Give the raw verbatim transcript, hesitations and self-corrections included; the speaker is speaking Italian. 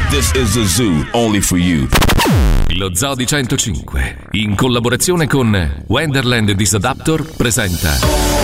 This is a zoo only for you. Lo Zoo di centocinque, in collaborazione con Wonderland Disadaptor, presenta